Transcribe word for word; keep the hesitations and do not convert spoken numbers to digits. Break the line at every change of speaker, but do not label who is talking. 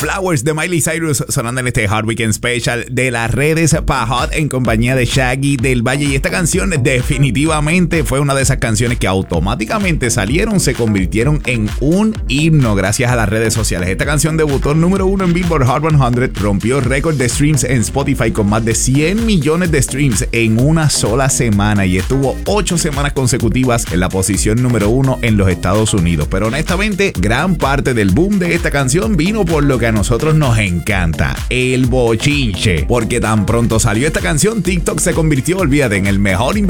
Flowers de Miley Cyrus sonando en este Hot Weekend Special de las redes pa' Hot en compañía de Shaggy del Valle. Y esta canción definitivamente fue una de esas canciones que automáticamente salieron, se convirtieron en un himno gracias a las redes sociales. Esta canción debutó número uno en Billboard Hot cien, rompió récord de streams en Spotify con más de cien millones de streams en una sola semana y estuvo ocho semanas consecutivas en la posición número uno en los Estados Unidos. Pero honestamente, gran parte del boom de esta canción vino por lo que a nosotros nos encanta, el bochinche. Porque tan pronto salió esta canción, TikTok se convirtió, olvídate, en el mejor